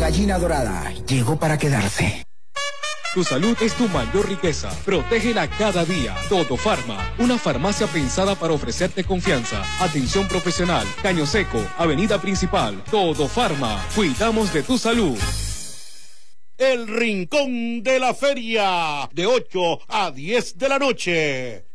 gallina dorada llegó para quedarse. Tu salud es tu mayor riqueza. Protégela cada día. Todo Farma, una farmacia pensada para ofrecerte confianza, atención profesional. Caño Seco, Avenida Principal. Todo Farma, cuidamos de tu salud. El Rincón de la Feria, de 8 a 10 de la noche.